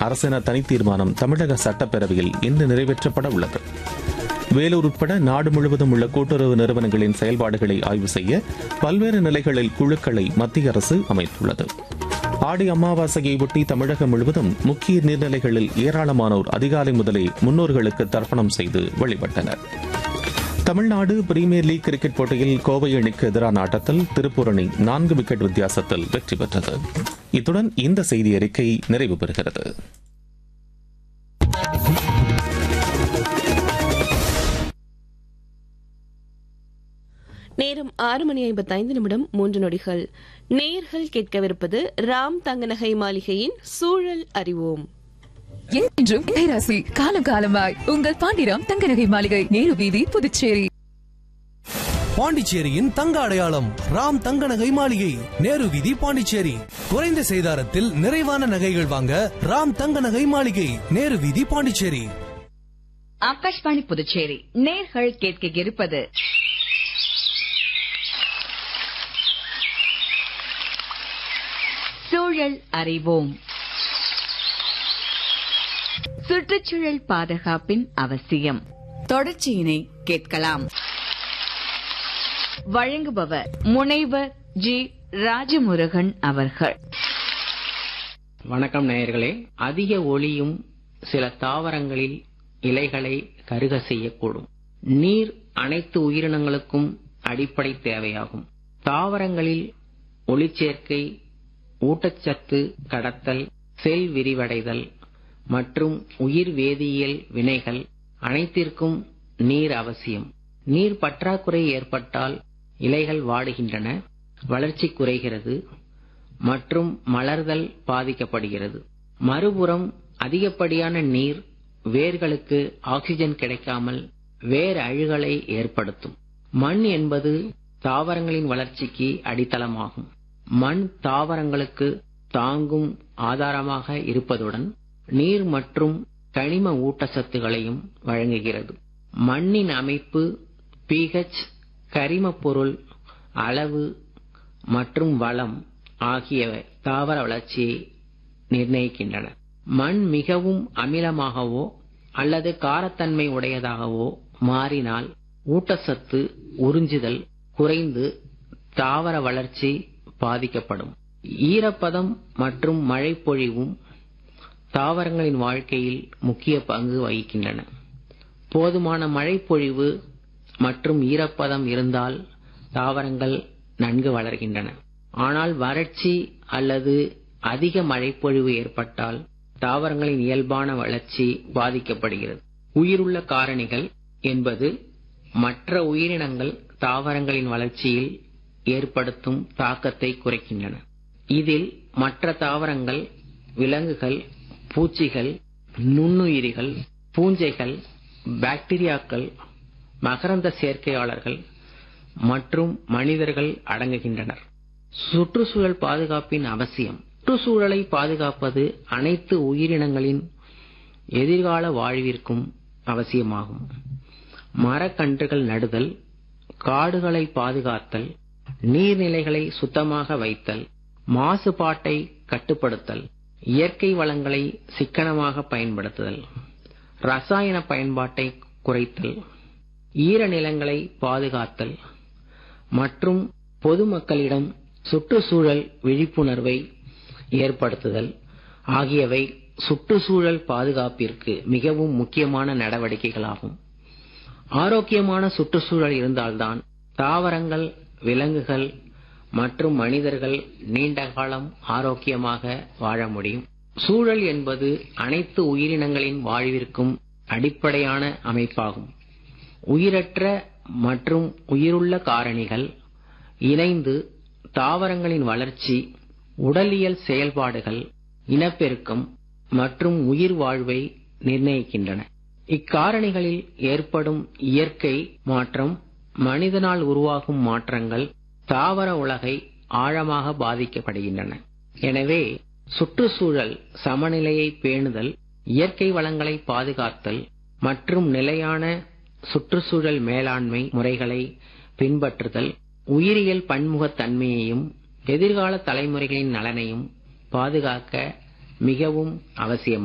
அரசின தனித் தீர்மானம் தமிழக சட்டப்பேரவையில் இன்று நிறைவேற்றப்பட உள்ளது. வேலூர் உட்பட நாடு முழுவதும் உள்ள கூட்டுறவு நிறுவனங்களின் செயல்பாடுகளை ஆய்வு செய்ய பல்வேறு நிலைகளில் குழுக்களை மத்திய அரசு அமைத்துள்ளது. ஆடி அமாவாசையை ஒட்டி தமிழகம் முழுவதும் முக்கிய நீர்நிலைகளில் ஏராளமானோர் அதிகாலை முதலே முன்னோர்களுக்கு தர்ப்பணம் செய்து வழிபட்டனர். தமிழ்நாடு பிரீமியர் லீக் கிரிக்கெட் போட்டியில் கோவை அணிக்கு எதிரான ஆட்டத்தில் திருப்பூர் அணி 4 விக்கெட் வித்தியாசத்தில் வெற்றி பெற்றது. இத்துடன் இந்த செய்தி அறிக்கை நிறைவு பெறுகிறது. நேரம் 6:55 நேயர்கள் கேட்கவிருப்பது ராம் தங்கநகை மாளிகையின் சூழல் அறிவோம். என்றும் கைராசி காலம் காலமாய் உங்கள் பாண்டிராம் தங்கநகை மாளிகை, நேரு வீதி, புதுச்சேரி. பாண்டிச்சேரியின் தங்க அடையாளம் ராம் தங்கநகை மாளிகை, நேரு வீதி, பாண்டிச்சேரி. குறைந்த செய்தாரத்தில் நிறைவான நகைகள் வாங்க ராம் தங்கநகை மாளிகை, நேரு வீதி, பாண்டிச்சேரி. ஆகாஷ்வாணி புதுச்சேரி நேயர்கள் கேட்க இருப்பது சூழல் அறிவோம். சுற்றுச்சூழல் பாதுகாப்பின் அவசியம் தொடர்ச்சியினை கேட்கலாம். வழங்குபவர் முனைவர் ஜி. ராஜமுருகன் அவர்கள். வணக்கம் நேயர்களே. அதிக ஒளியும் சில தாவரங்களில் இலைகளை கருக செய்யக்கூடும். நீர் அனைத்து உயிரினங்களுக்கும் அடிப்படை தேவையாகும். தாவரங்களில் ஒளிச்சேர்க்கை, ஊட்டச்சத்து கடத்தல், செல் விரிவடைதல் மற்றும் உயிர் வேதியியல் வினைகள் அனைத்திற்கும் நீர் அவசியம். நீர் பற்றாக்குறை ஏற்பட்டால் இலைகள் வாடுகின்றன, வளர்ச்சி குறைகிறது மற்றும் மலர்தல் பாதிக்கப்படுகிறது. மறுபுறம் அதிகப்படியான நீர் வேர்களுக்கு ஆக்சிஜன் கிடைக்காமல் வேர் அழுகலை ஏற்படுத்தும். மண் என்பது தாவரங்களின் வளர்ச்சிக்கு அடித்தளமாகும். மண் தாவரங்களுக்கு தாங்கும் ஆதாரமாக இருப்பதுடன் நீர் மற்றும் கனிம ஊட்டச்சத்துகளையும் வழங்குகிறது. மண்ணின் அமைப்பு, pH, கரிம பொருள் அளவு மற்றும் வளம் ஆகியவை தாவர வளர்ச்சியை நிர்ணயிக்கின்றன. மண் மிகவும் அமிலமாகவோ அல்லது காரத்தன்மை உடையதாகவோ மாறினால் ஊட்டச்சத்து உறிஞ்சுதல் குறைந்து தாவர வளர்ச்சி பாதிக்கப்படும். ஈரப்பதம் மற்றும் மழைப்பொழிவும் தாவரங்களின் வாழ்க்கையில் முக்கிய பங்கு வகிக்கின்றன. போதுமான மழைப்பொழிவு மற்றும் ஈரப்பதம் இருந்தால் தாவரங்கள் நன்கு வளர்கின்றன. ஆனால் வறட்சி அல்லது அதிக மழைப்பொழிவு ஏற்பட்டால் தாவரங்களின் இயல்பான வளர்ச்சி பாதிக்கப்படுகிறது. உயிருள்ள காரணிகள் என்பது மற்ற உயிரினங்கள் தாவரங்களின் வளர்ச்சியில் ஏற்படுத்தும் தாக்கத்தை குறைக்கின்றன. இதில் மற்ற தாவரங்கள், விலங்குகள், பூச்சிகள், நுண்ணுயிரிகள், பூஞ்சைகள், பாக்டீரியாக்கள், மகரந்த சேர்க்கையாளர்கள் மற்றும் மனிதர்கள் அடங்குகின்றனர். சுற்றுச்சூழல் பாதுகாப்பின் அவசியம். சுற்றுச்சூழலை பாதுகாப்பது அனைத்து உயிரினங்களின் எதிர்கால வாழ்விற்கும் அவசியமாகும். மரக்கன்றுகள் நடுதல், காடுகளை பாதுகாத்தல், நீர்நிலைகளை சுத்தமாக வைத்தல், மாசுபாட்டை கட்டுப்படுத்தல், இயற்கை வளங்களை சிக்கனமாக பயன்படுத்துதல், ரசாயன பயன்பாட்டை குறைத்தல், ஈரநிலங்களை பாதுகாத்தல் மற்றும் பொதுமக்களிடம் சுற்றுச்சூழல் விழிப்புணர்வை ஏற்படுத்துதல் ஆகியவை சுற்றுச்சூழல் பாதுகாப்பிற்கு மிகவும் முக்கியமான நடவடிக்கைகளாகும். ஆரோக்கியமான சுற்றுச்சூழல் இருந்தால்தான் தாவரங்கள், விலங்குகள் மற்றும் மனிதர்கள் நீண்ட காலம் ஆரோக்கியமாக வாழ முடியும். சூழல் என்பது அனைத்து உயிரினங்களின் வாழ்விற்கும் அடிப்படையான அமைப்பாகும். உயிரற்ற மற்றும் உயிருள்ள காரணிகள் இணைந்து தாவரங்களின் வளர்ச்சி, உடலியல் செயல்பாடுகள், இனப்பெருக்கம் மற்றும் உயிர் வாழ்வை நிர்ணயிக்கின்றன. இக்காரணிகளில் ஏற்படும் இயற்கை மாற்றம், மனிதனால் உருவாகும் மாற்றங்கள் தாவர உலகை ஆழமாக பாதிக்கப்படுகின்றன. எனவே சுற்றுச்சூழல் சமநிலையை பேணுதல், இயற்கை வளங்களை பாதுகாத்தல் மற்றும் நிலையான சுற்றுச்சூழல் மேலாண்மை முறைகளை பின்பற்றுதல் உயிரியல் பன்முகத்தன்மையையும் எதிர்கால தலைமுறைகளின் நலனையும் பாதுகாக்க மிகவும் அவசியம்.